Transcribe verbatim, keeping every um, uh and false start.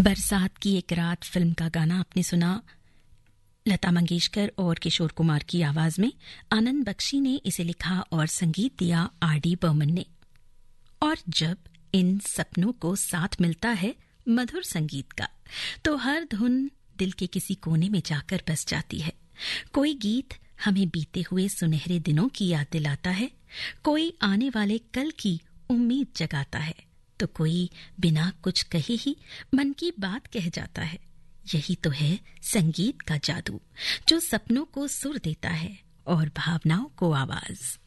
बरसात की एक रात फिल्म का गाना आपने सुना लता मंगेशकर और किशोर कुमार की आवाज में। आनंद बख्शी ने इसे लिखा और संगीत दिया आर डी बर्मन ने। और जब इन सपनों को साथ मिलता है मधुर संगीत का, तो हर धुन दिल के किसी कोने में जाकर बस जाती है। कोई गीत हमें बीते हुए सुनहरे दिनों की याद दिलाता है, कोई आने वाले कल की उम्मीद जगाता है, तो कोई बिना कुछ कहे ही मन की बात कह जाता है। यही तो है संगीत का जादू, जो सपनों को सुर देता है और भावनाओं को आवाज।